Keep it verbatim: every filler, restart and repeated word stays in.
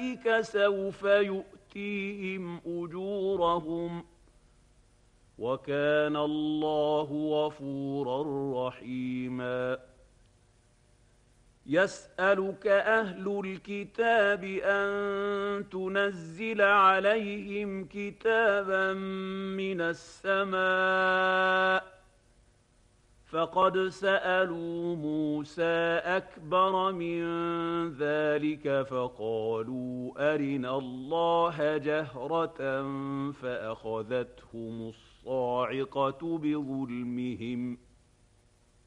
أولئك سوف يؤتيهم أجورهم وكان الله غفورا رحيما يسألك أهل الكتاب أن تنزل عليهم كتابا من السماء فقد سألوا موسى أكبر من ذلك فقالوا أرنا الله جهرة فأخذتهم الصاعقة بظلمهم